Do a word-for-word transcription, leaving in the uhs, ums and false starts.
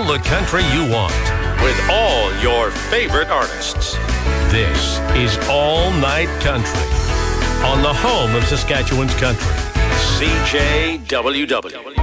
the country you want. With all your favorite artists. This is All Night Country on the home of Saskatchewan's country. C J W W.